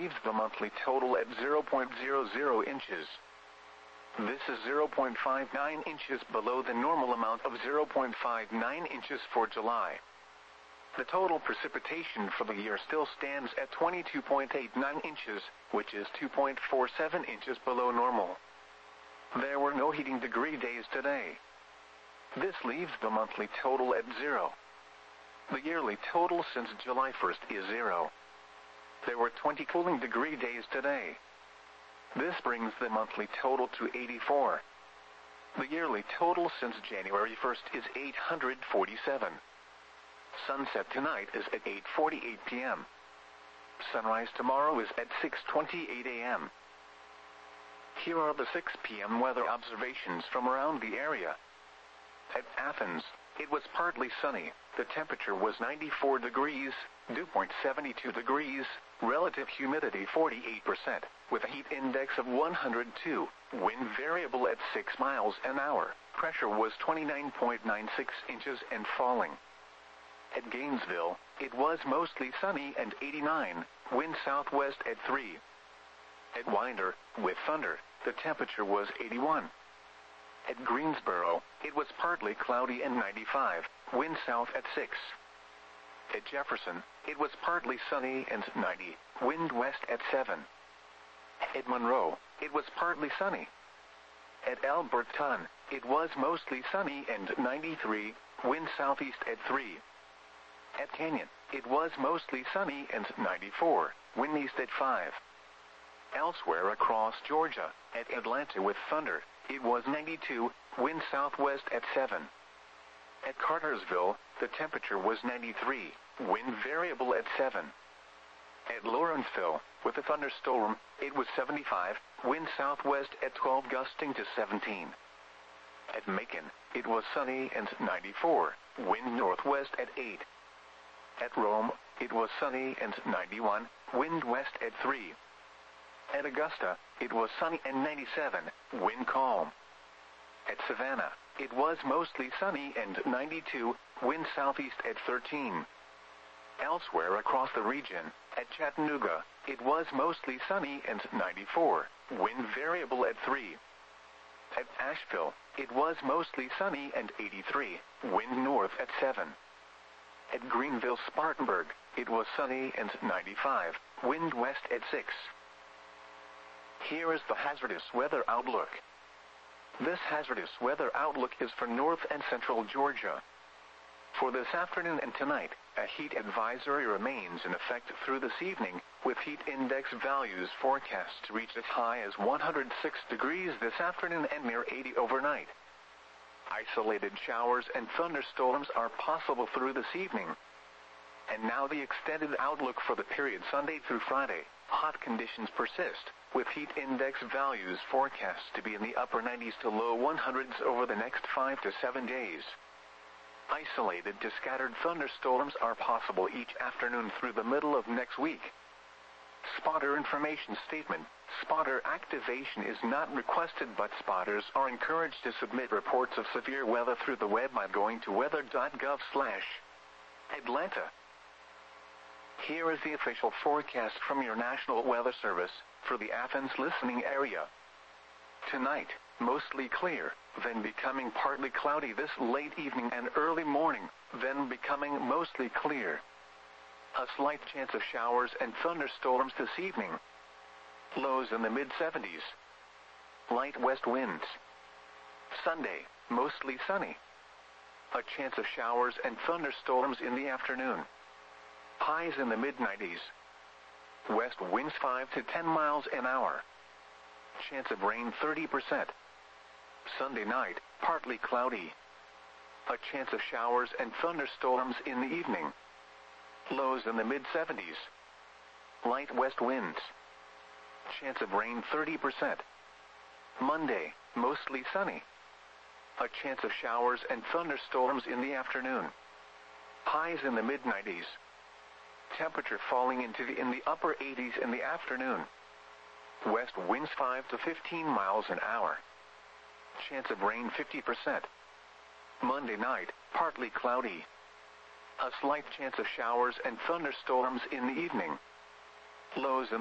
leaves the monthly total at 0.00 inches. This is 0.59 inches below the normal amount of 0.59 inches for July. The total precipitation for the year still stands at 22.89 inches, which is 2.47 inches below normal. There were no heating degree days today. This leaves the monthly total at 0. The yearly total since July 1st is 0. There were 20 cooling degree days today. This brings the monthly total to 84. The yearly total since January 1st is 847. Sunset tonight is at 8:48 p.m. Sunrise tomorrow is at 6:28 a.m. Here are the 6 p.m. weather observations from around the area. At Athens, it was partly sunny. The temperature was 94 degrees, dew point 72 degrees, relative humidity 48%, with a heat index of 102, wind variable at 6 miles an hour, pressure was 29.96 inches and falling. At Gainesville, it was mostly sunny and 89, wind southwest at 3. At Winder, with thunder, the temperature was 81. At Greensboro, it was partly cloudy and 95, wind south at 6. At Jefferson, it was partly sunny and 90, wind west at 7. At Monroe, it was partly sunny. At Alberton, it was mostly sunny and 93, wind southeast at 3. At Canyon, it was mostly sunny and 94, wind east at 5. Elsewhere across Georgia, at Atlanta with thunder, it was 92, wind southwest at 7. At Cartersville, the temperature was 93, wind variable at 7. At Lawrenceville, with a thunderstorm, it was 75, wind southwest at 12 gusting to 17. At Macon, it was sunny and 94, wind northwest at 8. At Rome, it was sunny and 91, wind west at 3. At Augusta, it was sunny and 97, wind calm. At Savannah, it was mostly sunny and 92, wind southeast at 13. Elsewhere across the region, at Chattanooga, it was mostly sunny and 94, wind variable at 3. At Asheville, it was mostly sunny and 83, wind north at 7. At Greenville-Spartanburg, it was sunny and 95, wind west at 6. Here is the hazardous weather outlook. This hazardous weather outlook is for north and central Georgia. For this afternoon and tonight, a heat advisory remains in effect through this evening, with heat index values forecast to reach as high as 106 degrees this afternoon and near 80 overnight. Isolated showers and thunderstorms are possible through this evening. And now the extended outlook for the period Sunday through Friday. Hot conditions persist, with heat index values forecast to be in the upper 90s to low 100s over the next 5 to 7 days. Isolated to scattered thunderstorms are possible each afternoon through the middle of next week. Spotter information statement. Spotter activation is not requested, but spotters are encouraged to submit reports of severe weather through the web by going to weather.gov/Atlanta. Here is the official forecast from your National Weather Service for the Athens listening area. Tonight, mostly clear, then becoming partly cloudy this late evening and early morning, then becoming mostly clear. A slight chance of showers and thunderstorms this evening. Lows in the mid-70s. Light west winds. Sunday, mostly sunny. A chance of showers and thunderstorms in the afternoon. Highs in the mid-90s. West winds 5 to 10 miles an hour. Chance of rain 30%. Sunday night, partly cloudy. A chance of showers and thunderstorms in the evening. Lows in the mid-70s. Light west winds. Chance of rain 30%. Monday, mostly sunny. A chance of showers and thunderstorms in the afternoon. Highs in the mid-90s. Temperature falling in the upper 80s in the afternoon. West winds 5 to 15 miles an hour. Chance of rain 50%. Monday night, partly cloudy. A slight chance of showers and thunderstorms in the evening. Lows in